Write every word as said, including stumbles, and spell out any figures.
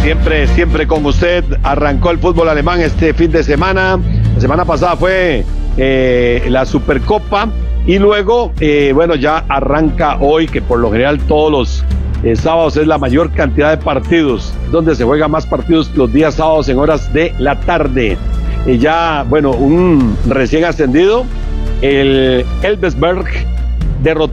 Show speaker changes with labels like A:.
A: Siempre, siempre con usted. Arrancó el fútbol alemán este fin de semana. La semana pasada fue eh, la Supercopa. Y luego, eh, bueno, ya arranca hoy, que por lo general todos los eh, sábados es la mayor cantidad de partidos, donde se juegan más partidos los días sábados en horas de la tarde. Y ya, bueno, un recién ascendido, el Elversberg derrotó